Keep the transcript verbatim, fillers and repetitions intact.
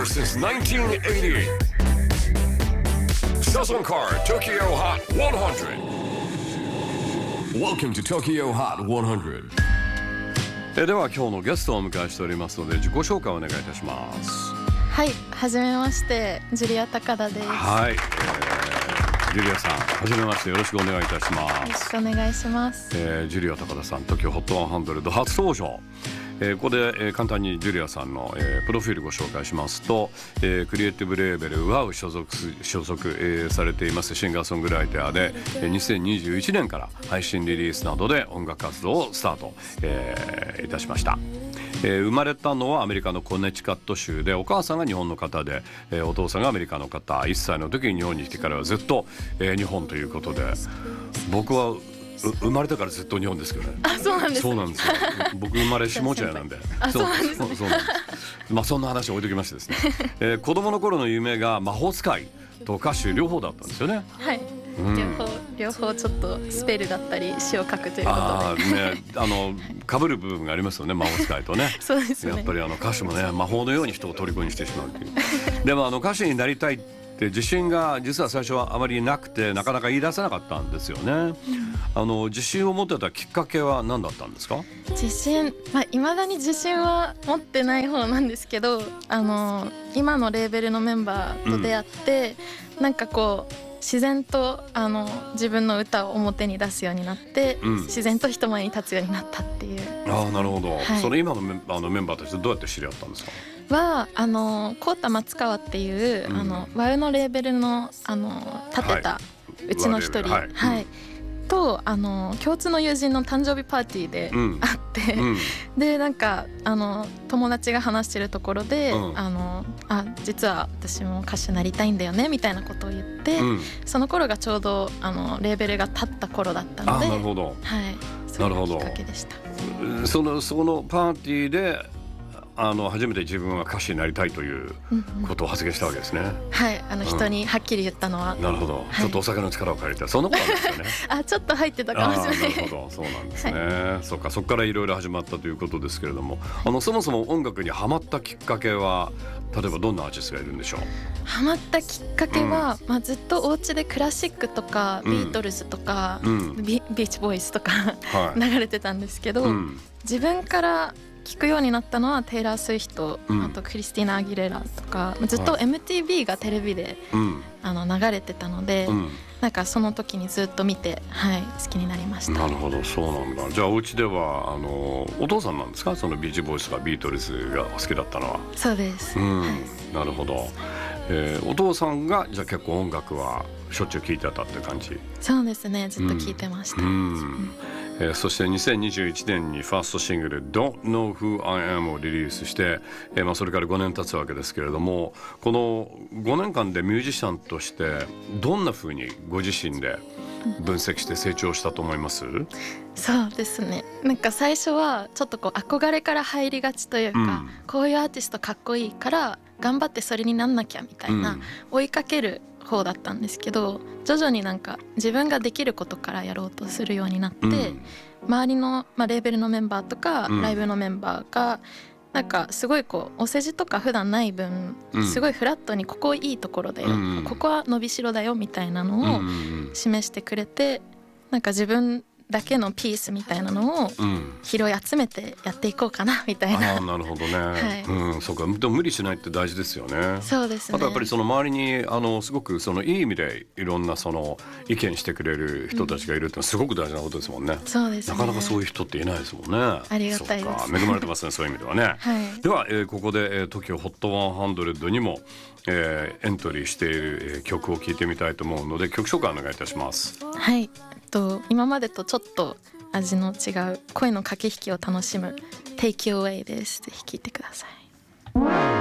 since nineteen eighty. Sezen Car Tokyo Hot one hundred. Welcome to Tokyo Hot one hundred. えでは今日のゲストをお迎えしておりますので自己紹介をお願いいたします。 はい、はじめましてジュリア高田です。 はい、えー、ジュリアさんはじめましてよろしくお願いいたします。 よろしくお願いします。 えー、ジュリア高田さん Tokyo Hot ひゃく初登場。えー、ここで、えー、簡単にジュリアさんの、えー、プロフィールご紹介しますと、えー、クリエイティブレーベル ダブリューエー 所属, 所属、えー、されていますシンガーソングライターで、えー、にせんにじゅういちねんから配信リリースなどで音楽活動をスタート、えー、いたしました。えー、生まれたのはアメリカのコネチカット州でお母さんが日本の方で、えー、お父さんがアメリカの方。いっさいの時に日本に来てからはずっと、えー、日本ということで僕は生まれてからずっと日本ですけどね。 あ、そうなんです。 そうなんですよ。僕生まれ下茶屋なんで。 あ、そうなんですね。 そうなんです。まあそんな話を置いときましてですね。えー、子供の頃の夢が魔法使いと歌手両方だったんですよね。 はい。うん、両方両方ちょっとスペルだったり詩を書くということで。 あね、あの被る部分がありますよね魔法使いとね。 そうですね。 やっぱりあの歌手もね魔法のように人を虜にしてしまうという。でもあの歌手になりたいで自信が実は最初はあまりなくてなかなか言い出せなかったんですよね。うん、あの自信を持ってたきっかけは何だったんですか？ 自信、まあ、未だに自信は持ってない方なんですけど、あの今のレーベルのメンバーと出会って、うん、なんかこう自然とあの自分の歌を表に出すようになって、うん、自然と人前に立つようになったっていう。 ああ、なるほど。はい、その今のメン、あのメンバーとしてどうやって知り合ったんですか？ はあのコータ松川っていう、うん、あのワウのレーベルのあの立てたうちの一人、はいはい、とあの共通の友人の誕生日パーティーで会って、うん、でなんかあの友達が話してるところで、うん、あのあ実は私も歌手になりたいんだよねみたいなことを言って、うん、その頃がちょうどあのレーベルが立った頃だったので、 あ、なるほど、 はい、そういうきっかけでした。 そのそのパーティーであの初めて自分は歌手になりたいということを発言したわけですね。うんうん、はい、 あの人にはっきり言ったのは、うん、 なるほど、はい、ちょっとお酒の力を借りてそんなことなんですよね。 あ、ちょっと入ってたかもしれない。 なるほど、そうなんですね。はい、そっか、そこからいろいろ始まったということですけれども、あのそもそも音楽にハマったきっかけは例えばどんなアーティストがいるんでしょう？ ハマったきっかけは、うんまあ、ずっとお家でクラシックとか、うん、ビートルズとか、うん、ビ, ビーチボーイズとか、はい、流れてたんですけど、うん、自分から聞くようになったのはテイラー・スウィフト、うん、あとクリスティーナ・アギレラとかずっと エムティービー がテレビで、はい、あの流れてたので、うん、なんかその時にずっと見て、はい、好きになりました。 なるほど、そうなんだ。じゃあお家ではあのお父さんなんですか？そのビーチボーイズとかビートルズが好きだったのは。 そうです、 うんはい、 なるほど。えー、お父さんがじゃあ結構音楽はしょっちゅう聴いてたって感じ？ そうですね、ずっと聴いてました。うんうんえー、そしてにせんにじゅういちねんにファーストシングル Don't Know Who I Am をリリースして、えーまあ、それからごねん経つわけですけれども、このごねんかんでミュージシャンとしてどんな風にご自身で分析して成長したと思います？うん、 そうですね、なんか最初はちょっとこう憧れから入りがちというか、うん、こういうアーティストかっこいいから頑張ってそれになんなきゃみたいな、うん、追いかける方だったんですけど、徐々になんか自分ができることからやろうとするようになって、うん、周りの、まあ、レーベルのメンバーとか、うん、ライブのメンバーがなんかすごいこうお世辞とか普段ない分、うん、すごいフラットにここいいところだよ、うん、ここは伸びしろだよみたいなのを示してくれて、なんか自分だけのピースみたいなのを拾い集めてやっていこうかなみたいな、 うん、あ、なるほどね、はい、うん、そうか。でも無理しないって大事ですよね。 そうですね。 あとやっぱりその周りにあのすごくそのいい意味でいろんなその意見してくれる人たちがいるってのはすごく大事なことですもんね。うん、そうですね。なかなかそういう人っていないですもんね。 ありがたいです。 そうか、恵まれてますね。そういう意味ではね。はい、では、えー、ここで、えー、トキオ ホットひゃくにも、えー、エントリーしている、えー、曲を聴いてみたいと思うので曲紹介お願いいたします。 はい、えっと、今までとちょっと味の違う声の駆け引きを楽しむ Take You Away です。ぜひ聴いてください。